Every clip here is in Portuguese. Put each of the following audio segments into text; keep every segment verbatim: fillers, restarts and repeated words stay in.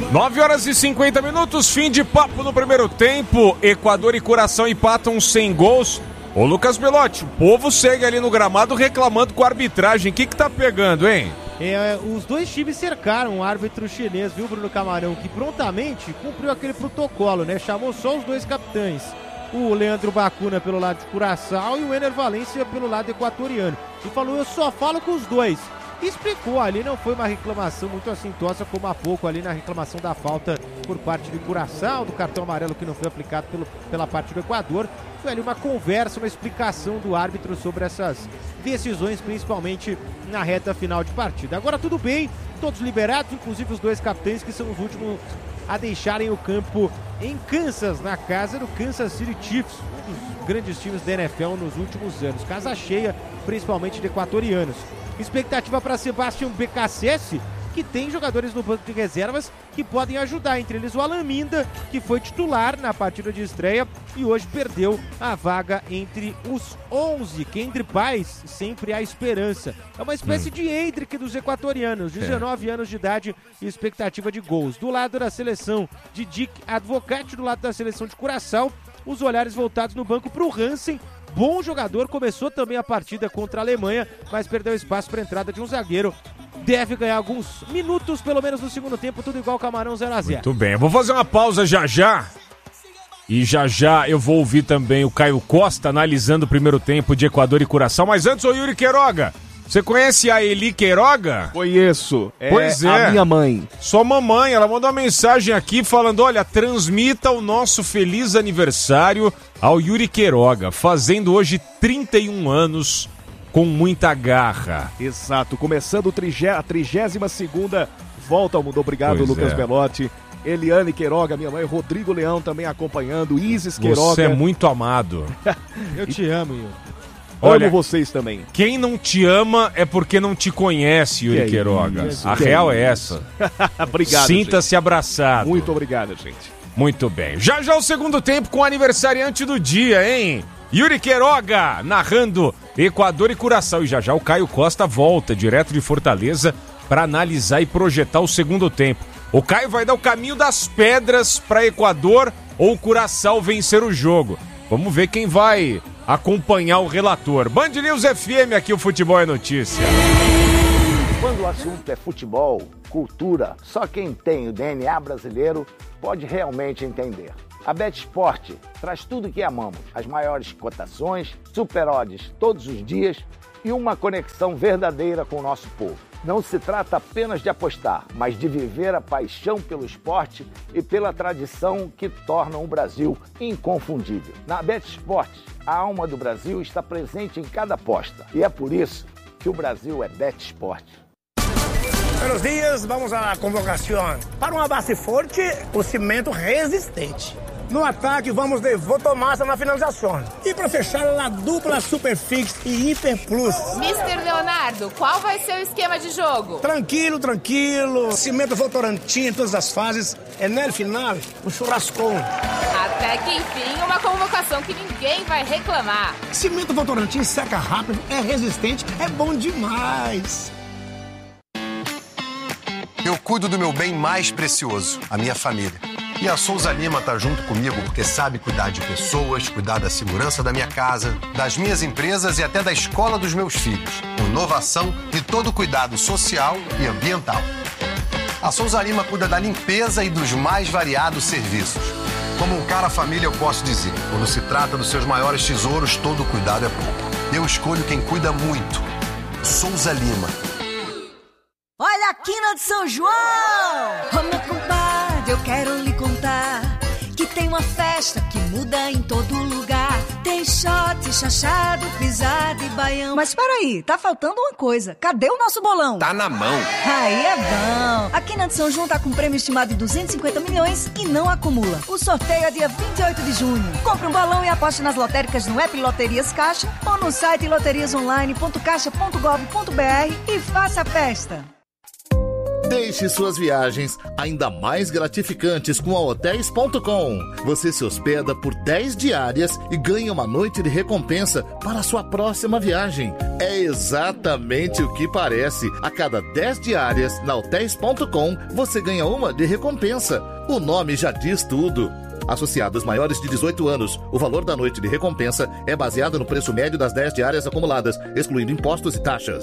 nove horas e cinquenta minutos, fim de papo no primeiro tempo. Equador e Curaçao empatam sem gols. Ô Lucas Belotti, o povo segue ali no gramado reclamando com a arbitragem. O que que tá pegando, hein? É, os dois times cercaram o árbitro chinês, viu, Bruno Camarão, que prontamente cumpriu aquele protocolo, né? Chamou só os dois capitães, o Leandro Bacuna pelo lado de Curaçao e o Ener Valencia pelo lado equatoriano. E falou, eu só falo com os dois. E explicou ali, não foi uma reclamação muito assintosa como há pouco ali na reclamação da falta por parte de Curaçao, do cartão amarelo que não foi aplicado pelo, pela parte do Equador. Foi ali uma conversa, uma explicação do árbitro sobre essas decisões, principalmente na reta final de partida. Agora tudo bem, todos liberados, inclusive os dois capitães que são os últimos a deixarem o campo em Kansas, na casa do Kansas City Chiefs, um dos grandes times da N F L nos últimos anos. Casa cheia, principalmente de equatorianos. Expectativa para Sebastian B K C S, que tem jogadores no banco de reservas que podem ajudar, entre eles o Alan Minda, que foi titular na partida de estreia e hoje perdeu a vaga entre os onze, que entre pais sempre há esperança. É uma espécie hum. de Hendrick dos equatorianos, dezenove é. anos de idade e expectativa de gols. Do lado da seleção de Dick Advocat, do lado da seleção de Curaçao, os olhares voltados no banco para o Hansen. Bom jogador, começou também a partida contra a Alemanha, mas perdeu espaço para a entrada de um zagueiro. Deve ganhar alguns minutos, pelo menos no segundo tempo, tudo igual Camarão zero a zero. Muito bem, eu vou fazer uma pausa já já. E já já eu vou ouvir também o Caio Costa analisando o primeiro tempo de Equador e Curaçao. Mas antes, ô Yuri Queiroga, você conhece a Eli Queiroga? Conheço, é pois é, a minha mãe. Sua mamãe, ela mandou uma mensagem aqui falando, olha, transmita o nosso feliz aniversário ao Yuri Queiroga, fazendo hoje trinta e um anos com muita garra. Exato, começando a trigésima segunda volta ao Mundo. Obrigado, pois Lucas é. Belotti. Eliane Queiroga, minha mãe, Rodrigo Leão também acompanhando, Isis Queiroga. Você é muito amado. Eu te amo, Yuri. Olha, amo vocês também. Quem não te ama é porque não te conhece, Yuri que Queiroga. Isso, a que real é é essa. Obrigado, Sinta-se gente. abraçado. Muito obrigado, gente. Muito bem. Já já o segundo tempo com o aniversariante do dia, hein? Yuri Queiroga narrando Equador e Curaçao. E já já o Caio Costa volta direto de Fortaleza para analisar e projetar o segundo tempo. O Caio vai dar o caminho das pedras para Equador ou Curaçao vencer o jogo. Vamos ver quem vai acompanhar o relator. Band News F M, aqui o Futebol é Notícia. Quando o assunto é futebol, cultura, só quem tem o D N A brasileiro pode realmente entender. A BetSport traz tudo que amamos, as maiores cotações, super odds todos os dias e uma conexão verdadeira com o nosso povo. Não se trata apenas de apostar, mas de viver a paixão pelo esporte e pela tradição que tornam o Brasil inconfundível. Na BetSport, a alma do Brasil está presente em cada aposta e é por isso que o Brasil é BetSport. Buenos dias, vamos à convocação. Para uma base forte, o cimento resistente. No ataque, vamos de Votomassa na finalização. E para fechar, a dupla Superfix e Hiper Plus. mister Leonardo, qual vai ser o esquema de jogo? Tranquilo, tranquilo. Cimento Votorantim em todas as fases. É no final, um churrascão. Até que enfim, uma convocação que ninguém vai reclamar. Cimento Votorantim seca rápido, é resistente, é bom demais. Eu cuido do meu bem mais precioso, a minha família. E a Souza Lima tá junto comigo porque sabe cuidar de pessoas, cuidar da segurança da minha casa, das minhas empresas e até da escola dos meus filhos. Com inovação e todo cuidado social e ambiental. A Souza Lima cuida da limpeza e dos mais variados serviços. Como um cara família, eu posso dizer, quando se trata dos seus maiores tesouros, todo cuidado é pouco. Eu escolho quem cuida muito. Souza Lima. Olha a quina de São João! Ô meu compadre, eu quero lhe contar que tem uma festa que muda em todo lugar. Tem shot, chachado, pisada e baião. Mas peraí, tá faltando uma coisa. Cadê o nosso bolão? Tá na mão. Aí é bom. A quina de São João tá com um prêmio estimado de duzentos e cinquenta milhões e não acumula. O sorteio é dia vinte e oito de junho. Compre um balão e aposte nas lotéricas no app Loterias Caixa ou no site loterias online ponto caixa ponto gov ponto br e faça a festa. Deixe suas viagens ainda mais gratificantes com a Hotéis ponto com. Você se hospeda por dez diárias e ganha uma noite de recompensa para a sua próxima viagem. É exatamente o que parece. A cada dez diárias na Hotéis ponto com, você ganha uma de recompensa. O nome já diz tudo. Associados maiores de dezoito anos, o valor da noite de recompensa é baseado no preço médio das dez diárias acumuladas, excluindo impostos e taxas.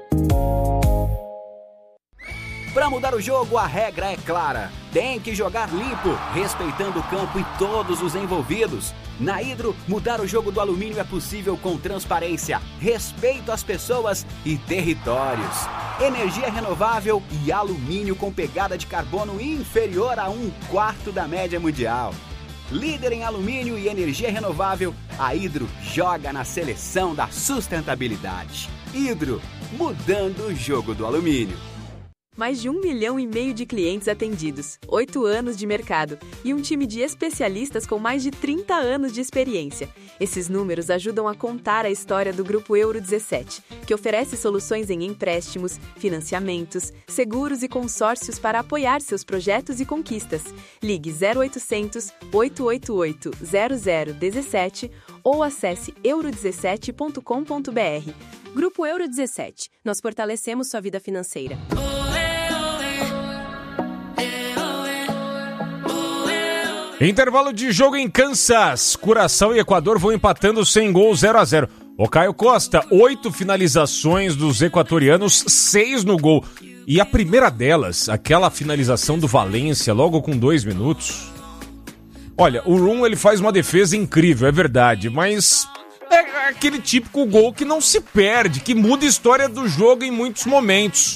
Para mudar o jogo, a regra é clara. Tem que jogar limpo, respeitando o campo e todos os envolvidos. Na Hidro, mudar o jogo do alumínio é possível com transparência, respeito às pessoas e territórios. Energia renovável e alumínio com pegada de carbono inferior a um quarto da média mundial. Líder em alumínio e energia renovável, a Hidro joga na seleção da sustentabilidade. Hidro, mudando o jogo do alumínio. Mais de um milhão e meio de clientes atendidos, oito anos de mercado e um time de especialistas com mais de trinta anos de experiência. Esses números ajudam a contar a história do Grupo Euro dezessete, que oferece soluções em empréstimos, financiamentos, seguros e consórcios para apoiar seus projetos e conquistas. Ligue zero oitocentos, oito oito oito, zero zero um sete ou acesse euro dezessete ponto com ponto b r. Grupo Euro dezessete. Nós fortalecemos sua vida financeira. Intervalo de jogo em Kansas. Curaçao e Equador vão empatando sem gol, zero a zero. O Caio Costa, oito finalizações dos equatorianos, seis no gol. E a primeira delas, aquela finalização do Valência, logo com dois minutos. Olha, o Rum, ele faz uma defesa incrível, é verdade, mas é aquele típico gol que não se perde, que muda a história do jogo em muitos momentos.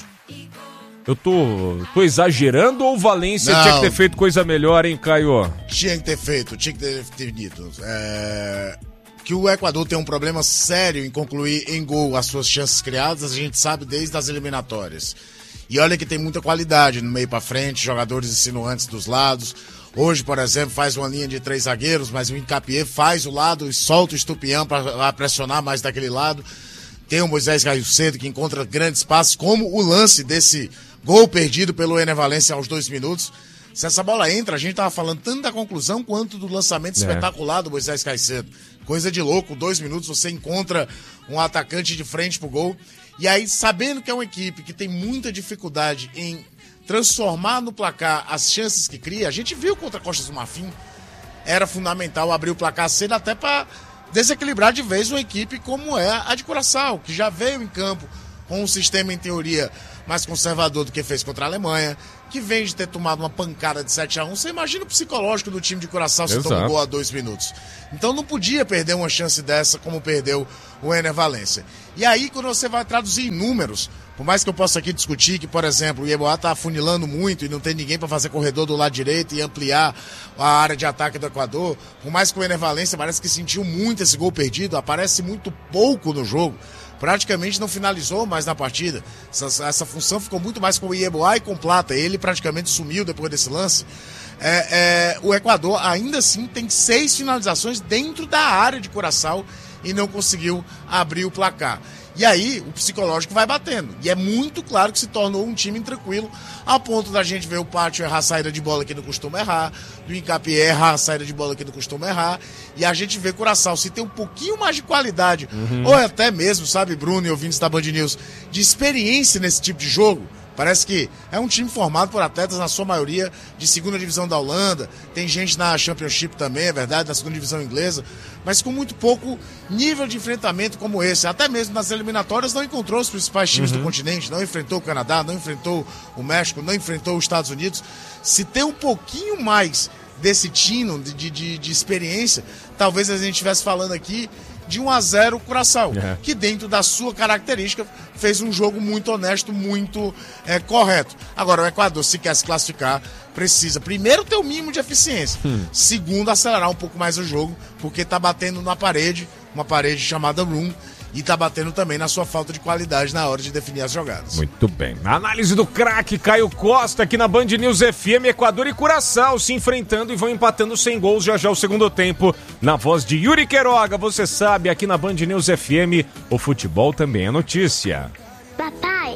Eu tô, tô exagerando ou o Valência não. tinha que ter feito coisa melhor, hein, Caio? Tinha que ter feito, tinha que ter, ter dito. É... Que o Equador tem um problema sério em concluir em gol as suas chances criadas, a gente sabe desde as eliminatórias. E olha que tem muita qualidade no meio pra frente, jogadores insinuantes dos lados. Hoje, por exemplo, faz uma linha de três zagueiros, mas o Hincapié faz o lado e solta o Estupião para pressionar mais daquele lado. Tem o Moisés Caicedo que encontra grandes passes, como o lance desse gol perdido pelo Ener Valencia aos dois minutos. Se essa bola entra, a gente tava falando tanto da conclusão quanto do lançamento é. espetacular do Moisés Caicedo. Coisa de louco, dois minutos você encontra um atacante de frente pro gol. E aí, sabendo que é uma equipe que tem muita dificuldade em transformar no placar as chances que cria, a gente viu contra a Costa do Marfim, era fundamental abrir o placar cedo até para desequilibrar de vez uma equipe como é a de Curaçao, que já veio em campo com um sistema, em teoria, mais conservador do que fez contra a Alemanha, que vem de ter tomado uma pancada de sete a um. Você imagina o psicológico do time de Curaçao se tomou gol a dois minutos. Então não podia perder uma chance dessa como perdeu o Ener Valencia. E aí, quando você vai traduzir em números, por mais que eu possa aqui discutir que, por exemplo, o Yeboah tá afunilando muito e não tem ninguém para fazer corredor do lado direito e ampliar a área de ataque do Equador, por mais que o Ener Valencia parece que sentiu muito esse gol perdido, aparece muito pouco no jogo, praticamente não finalizou mais na partida. Essa, essa função ficou muito mais com o Yeboah e com o Plata. Ele praticamente sumiu depois desse lance. É, é, o Equador ainda assim tem seis finalizações dentro da área de Curaçao e não conseguiu abrir o placar. E aí o psicológico vai batendo. E é muito claro que se tornou um time intranquilo, ao ponto da gente ver o Pátio errar a saída de bola que não costuma errar, do Hincapié errar a saída de bola que não costuma errar, e a gente vê Curaçao, se tem um pouquinho mais de qualidade, uhum. ou até mesmo, sabe, Bruno e ouvintes da Band News, de experiência nesse tipo de jogo. Parece que é um time formado por atletas, na sua maioria, de segunda divisão da Holanda. Tem gente na Championship também, é verdade, na segunda divisão inglesa. Mas com muito pouco nível de enfrentamento como esse. Até mesmo nas eliminatórias não encontrou os principais times uhum. do continente. Não enfrentou o Canadá, não enfrentou o México, não enfrentou os Estados Unidos. Se tem um pouquinho mais desse tino de, de, de experiência, talvez a gente estivesse falando aqui de um a zero Curaçao, é. que dentro da sua característica fez um jogo muito honesto, muito é, correto. Agora, o Equador, se quer se classificar, precisa primeiro ter o mínimo de eficiência, hum. segundo, acelerar um pouco mais o jogo, porque tá batendo na parede, uma parede chamada Room, e tá batendo também na sua falta de qualidade na hora de definir as jogadas. Muito bem. A análise do craque Caio Costa aqui na Band News F M. Equador e Curaçao se enfrentando e vão empatando sem gols já já o segundo tempo. Na voz de Yuri Queiroga, você sabe, aqui na Band News F M, o futebol também é notícia. Papai, será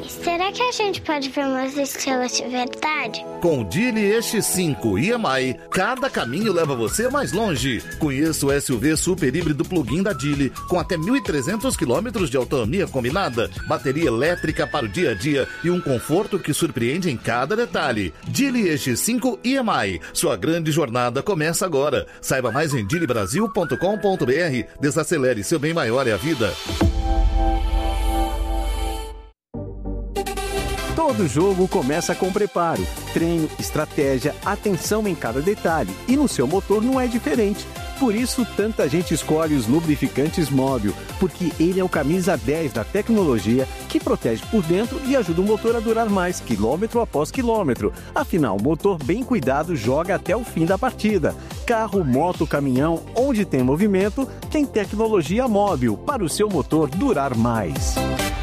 será que a gente pode ver umas estrelas de verdade? Com o Geely E X cinco e M I, cada caminho leva você mais longe. Conheça o S U V super híbrido plug-in da Geely, com até mil e trezentos quilômetros de autonomia combinada, bateria elétrica para o dia a dia e um conforto que surpreende em cada detalhe. Geely E X cinco e M I. Sua grande jornada começa agora. Saiba mais em geely brasil ponto com ponto b r. Desacelere, seu bem maior é a vida. Todo jogo começa com preparo, treino, estratégia, atenção em cada detalhe. E no seu motor não é diferente. Por isso, tanta gente escolhe os lubrificantes Móbil, porque ele é o camisa dez da tecnologia que protege por dentro e ajuda o motor a durar mais, quilômetro após quilômetro. Afinal, o motor bem cuidado joga até o fim da partida. Carro, moto, caminhão, onde tem movimento, tem tecnologia Móbil para o seu motor durar mais.